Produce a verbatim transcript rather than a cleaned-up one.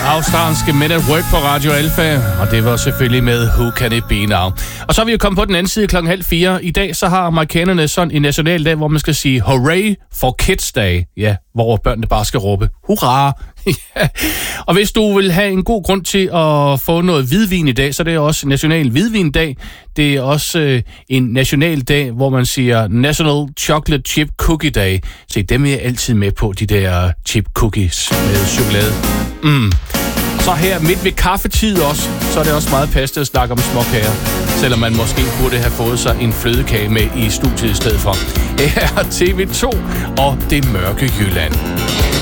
australske Men at Work på Radio Alpha, og det var selvfølgelig med Who Can It Be Now. Og så er vi jo kommet på den anden side klokken halv fire. I dag så har amerikanerne sådan en nationaldag, hvor man skal sige Hooray for Kids Day. Ja, hvor børnene bare skal råbe hurra. Ja. Og hvis du vil have en god grund til at få noget hvidvin i dag, så er det også National Hvidvindag. Det er også øh, en nationaldag, hvor man siger National Chocolate Chip Cookie Day. Se, dem er jeg altid med på, de der chip cookies med chokolade. Mm. Så her midt ved kaffetid også, så er det også meget passende at snakke om småkager. Selvom man måske burde have fået sig en flødekage med i studiet i stedet for. Her er T V to og Det Mørke Jylland.